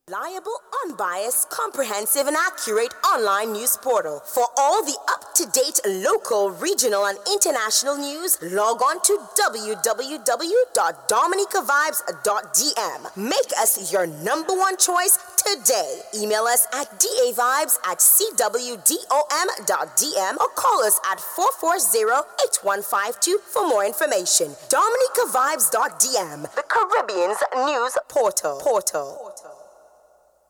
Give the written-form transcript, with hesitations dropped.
Reliable, unbiased, comprehensive, and accurate online news portal. For all the up-to-date local, regional, and international news, log on to www.dominicavibes.dm. Make us your number one choice today. Email us at davibes@cwdom.dm or call us at 440-8152 for more information. DominicaVibes.dm, the Caribbean's news portal.